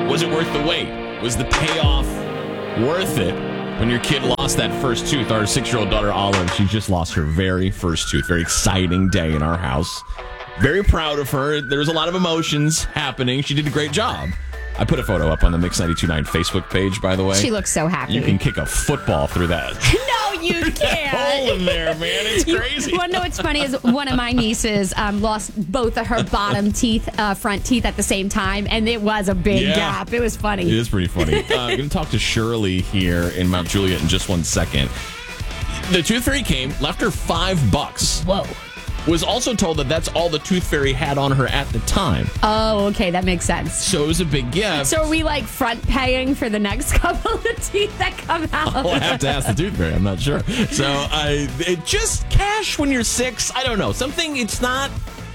Was it worth the wait? Was the payoff worth it when your kid lost that first tooth? Our 6-year-old daughter, Olive, she just lost her very first tooth. Very exciting day in our house. Very proud of her. There was a lot of emotions happening. She did a great job. I put a photo up on the Mix 92.9 Facebook page, by the way. She looks so happy. You can kick a football through that. No, you can't. Hole in there, man. It's crazy. You want to know what's funny is one of my nieces lost both of her bottom teeth, front teeth at the same time, and it was a big gap. It was funny. It is pretty funny. I'm going to talk to Shirley here in Mount Juliet in just 1 second. The Tooth Fairy came, left her $5. Whoa. Was also told that that's all the Tooth Fairy had on her at the time. Oh, okay. That makes sense. So it was a big gift. So are we like front paying for the next couple of teeth that come out? I'll have to ask the Tooth Fairy. I'm not sure. So it just cash when you're 6. I don't know. Something it's not.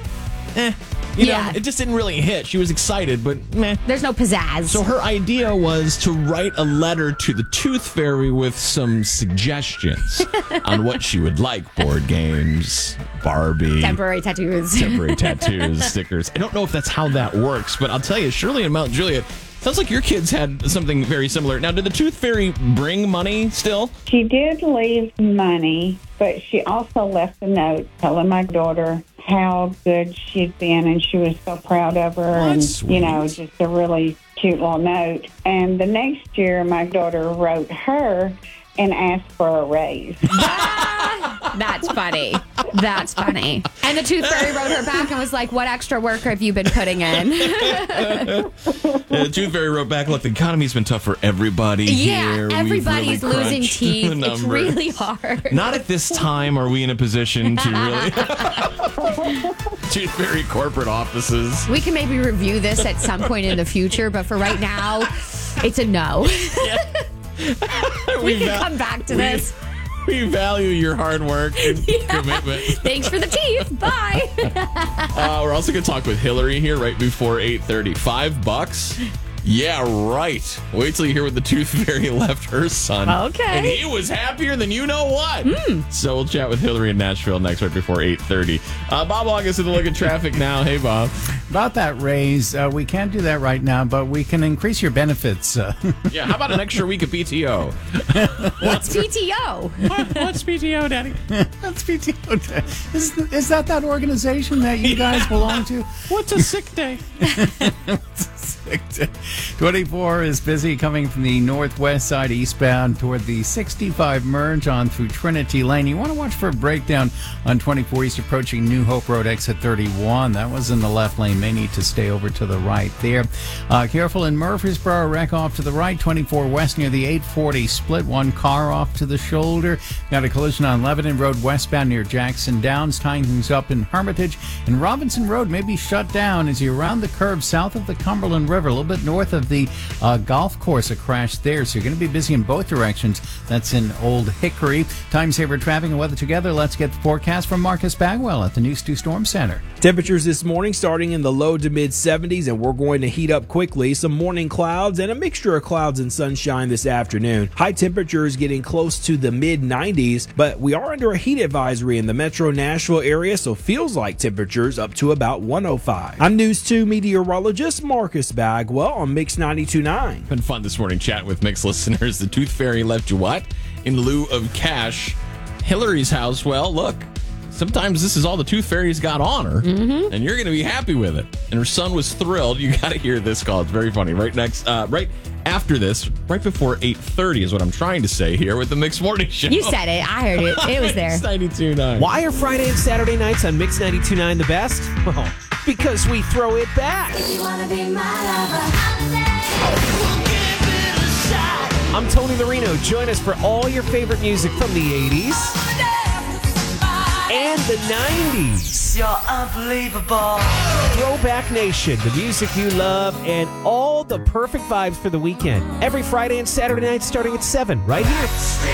You know, it just didn't really hit. She was excited, but meh. There's no pizzazz. So her idea was to write a letter to the Tooth Fairy with some suggestions on what she would like. Board games, Barbie. Temporary tattoos, stickers. I don't know if that's how that works, but I'll tell you, Shirley in Mount Juliet, sounds like your kids had something very similar. Now, did the Tooth Fairy bring money still? She did leave money, but she also left a note telling my daughter how good she'd been, and she was so proud of her. That's and, you know, just a really cute little note. And the next year, my daughter wrote her and asked for a raise. That's funny. That's funny. And the Tooth Fairy wrote her back and was like, what extra work have you been putting in? The Tooth Fairy wrote back, look, the economy's been tough for everybody here. Everybody's really losing teeth. It's really hard. Not at this time are we in a position to really... Tooth Fairy corporate offices. We can maybe review this at some point in the future, but for right now, it's a no. We can come back to this. We value your hard work and commitment. Thanks for the teeth. Bye. We're also going to talk with Hillary here right before 8:30. $5? Yeah, right. Wait till you hear what the Tooth Fairy left her son. Okay. And he was happier than you know what. So we'll chat with Hillary in Nashville next right before 8:30. Bob August in the look at traffic now. Hey, Bob. About that raise, we can't do that right now, but we can increase your benefits. Yeah, how about an extra week of PTO? What's PTO? What's PTO, Daddy? That's PTO. Is that organization that you guys belong to? What's a sick day? 24 is busy coming from the northwest side eastbound toward the 65 merge on through Trinity Lane. You want to watch for a breakdown on 24 East approaching New Hope Road exit 31. That was in the left lane. May need to stay over to the right there. Careful in Murfreesboro, wreck off to the right. 24 west near the 840 split. One car off to the shoulder. Got a collision on Lebanon Road westbound near Jackson Downs, tying things up in Hermitage. And Robinson Road may be shut down as you round the curve south of the Cumberland River, a little bit north of the golf course. A crash there, so you're going to be busy in both directions. That's in Old Hickory. Time saver traffic and weather together. Let's get the forecast from Marcus Bagwell at the News 2 Storm Center. Temperatures this morning starting in the low to mid 70s, and we're going to heat up quickly. Some morning clouds and a mixture of clouds and sunshine this afternoon. High temperatures getting close to the mid 90s, but we are under a heat advisory in the metro Nashville area, so feels like temperatures up to about 105. I'm News 2 meteorologist Marcus Bagwell on Mix 92.9. Been fun this morning chatting with Mix listeners. The Tooth Fairy left you what? In lieu of cash. Hillary's house, well, look, sometimes this is all the Tooth Fairy's got on her, and you're going to be happy with it. And her son was thrilled. You got to hear this call. It's very funny. Right after this, right before 8:30 is what I'm trying to say here with the Mix Morning Show. You said it. I heard it. It was there. Mix 92.9. Why are Friday and Saturday nights on Mix 92.9 the best? Well, because we throw it back. If you wanna be my lover, I'm Tony Marino. Join us for all your favorite music from the 80s and the 90s. you're unbelievable. Throwback Nation, the music you love, and all the perfect vibes for the weekend. Every Friday and Saturday night starting at 7, right here.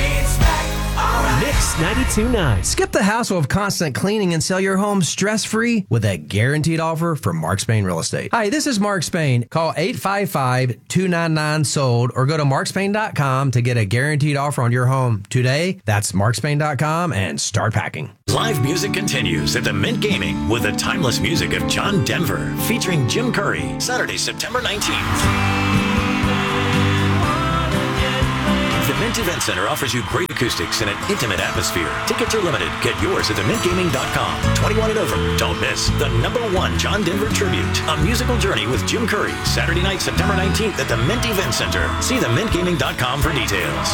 Mix 92.9. Skip the hassle of constant cleaning and sell your home stress-free with a guaranteed offer from Mark Spain Real Estate. Hi, this is Mark Spain. Call 855-299-SOLD or go to markspain.com to get a guaranteed offer on your home today. That's markspain.com and start packing. Live music continues at the Mint Gaming with the timeless music of John Denver featuring Jim Curry, Saturday, September 19th. Mint Event Center offers you great acoustics and an intimate atmosphere. Tickets are limited. Get yours at themintgaming.com. 21 and over. Don't miss the #1 John Denver Tribute, a musical journey with Jim Curry, Saturday night, September 19th at the Mint Event Center. See themintgaming.com for details.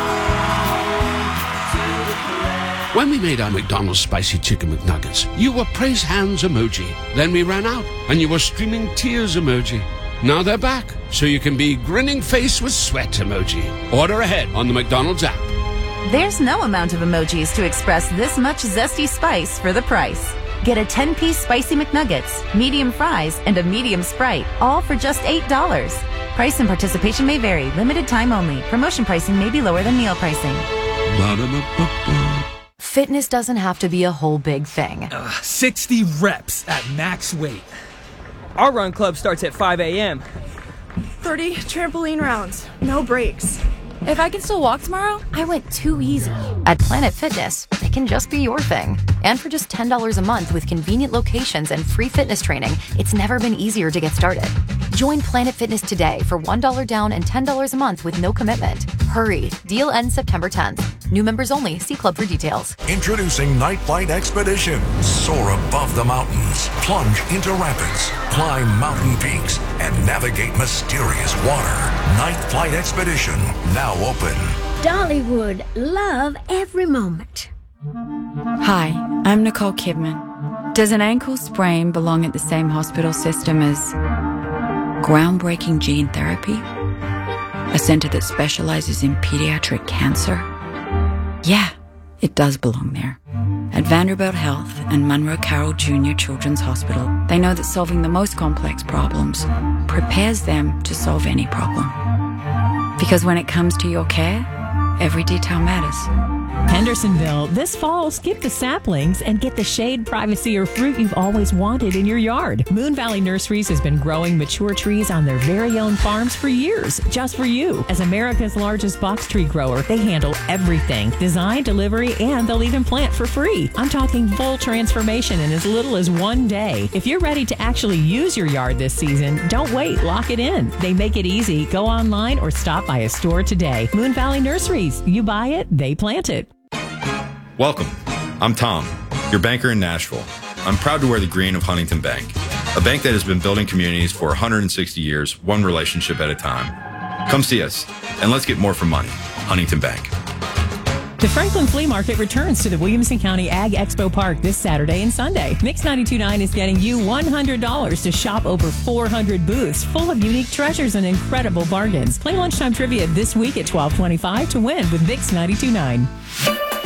When we made our McDonald's Spicy Chicken McNuggets, you were praise hands emoji. Then we ran out, and you were streaming tears emoji. Now they're back, so you can be grinning face with sweat emoji. Order ahead on the McDonald's app. There's no amount of emojis to express this much zesty spice for the price. Get a 10-piece Spicy McNuggets, medium fries, and a medium Sprite, all for just $8. Price and participation may vary. Limited time only. Promotion pricing may be lower than meal pricing. Fitness doesn't have to be a whole big thing. 60 reps at max weight. Our run club starts at 5 a.m. 30 trampoline rounds. No breaks. If I can still walk tomorrow, I went too easy. At Planet Fitness, it can just be your thing. And for just $10 a month with convenient locations and free fitness training, it's never been easier to get started. Join Planet Fitness today for $1 down and $10 a month with no commitment. Hurry. Deal ends September 10th. New members only. See club for details. Introducing Night Flight Expedition. Soar above the mountains, plunge into rapids, climb mountain peaks, and navigate mysterious water. Night Flight Expedition, now open. Dollywood, love every moment. Hi, I'm Nicole Kidman. Does an ankle sprain belong at the same hospital system as groundbreaking gene therapy? A center that specializes in pediatric cancer? Yeah, it does belong there. At Vanderbilt Health and Monroe Carroll Jr. Children's Hospital, they know that solving the most complex problems prepares them to solve any problem. Because when it comes to your care, every detail matters. Hendersonville, this fall, skip the saplings and get the shade, privacy, or fruit you've always wanted in your yard. Moon Valley Nurseries has been growing mature trees on their very own farms for years, just for you. As America's largest box tree grower, they handle everything. Design, delivery, and they'll even plant for free. I'm talking full transformation in as little as 1 day. If you're ready to actually use your yard this season, don't wait, lock it in. They make it easy. Go online or stop by a store today. Moon Valley Nurseries. You buy it, they plant it. Welcome. I'm Tom, your banker in Nashville. I'm proud to wear the green of Huntington Bank, a bank that has been building communities for 160 years, one relationship at a time. Come see us, and let's get more for money. Huntington Bank. The Franklin Flea Market returns to the Williamson County Ag Expo Park this Saturday and Sunday. Mix 92.9 is getting you $100 to shop over 400 booths full of unique treasures and incredible bargains. Play lunchtime trivia this week at 12:25 to win with Mix 92.9.